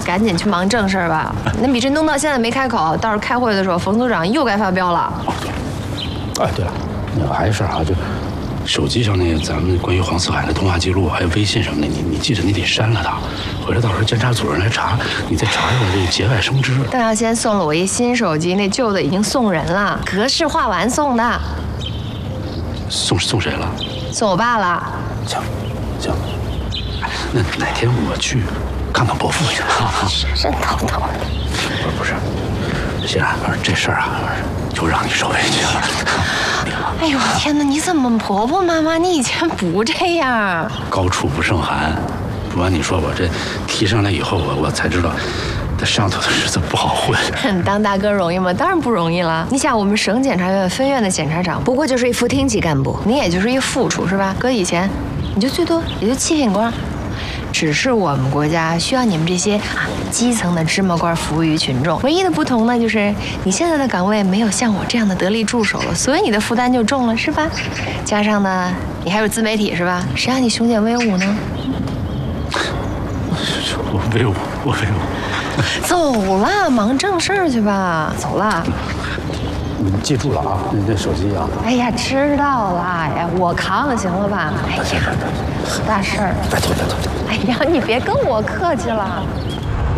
赶紧去忙正事儿吧。那李振东到现在没开口，到时候开会的时候，冯组长又该发飙了。 哎，对了，那个还有事儿啊，就手机上那个咱们关于黄四海的通话记录，还有微信什么的，你记着你得删了它。回来到时候监察组人来查，你再查一下这个节外生枝。 邓耀先送了我一新手机，那旧的已经送人了，格式化完送的。 送谁了？ 送我爸了。 行，那哪天我去看看伯父去啊？ 神叨叨的。 不是，欣然，这事儿啊，就让你受委屈了。 哎呦天哪！你怎么婆婆妈妈？你以前不这样。 高处不胜寒，不瞒你说，我这提上来以后，我才知道，这上头的日子不好混。 当大哥容易吗？当然不容易了。你想，我们省检察院分院的检察长，不过就是一副厅级干部，你也就是一副处，是吧？搁以前，你就最多也就七品官。只是我们国家需要你们这些基层的芝麻官服务于群众，唯一的不同呢，就是你现在的岗位没有像我这样的得力助手了，所以你的负担就重了，是吧？加上呢，你还有自媒体，是吧？谁让你雄简威武呢？ 我威武。 走了，忙正事儿去吧。走了。 你记住了啊，那手机啊。 哎呀，知道了呀，我扛了，行了吧？哎呀，大事儿。 拜托。 哎呀，你别跟我客气了。